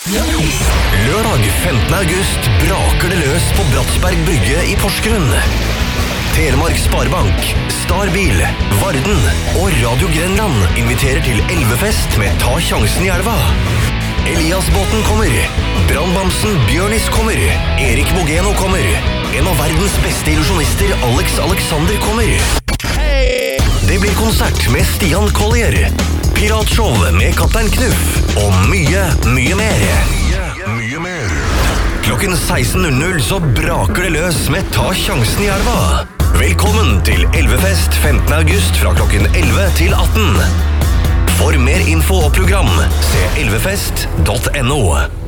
Lørdag 15. august braker det løs på Bratsberg Brygge i Porsgrunn. Telemark Sparebank, Starbil, Varden og Radio Grenland inviterer til elvefest med Ta sjansen i elva. Eliasbåten kommer, brannbamsen Bjørnis kommer, Erik Bogeno kommer, en av verdens beste illusjonister Alex Alexander kommer. Det blir konsert med Stian Collier, piratshow med Kaptein Knuff og mye mer. Klokken 16.00 så braker det løs med Ta sjansen i elva. Velkommen til Elvefest 15. august fra klokken 11 til 18. For mer info og program, se elvefest.no.